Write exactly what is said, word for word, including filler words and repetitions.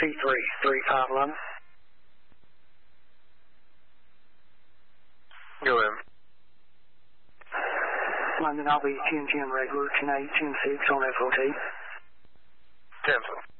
T three, three five London. Go in. London, I'll be ten ten regular, ten eight, ten six on F O T. Cancel.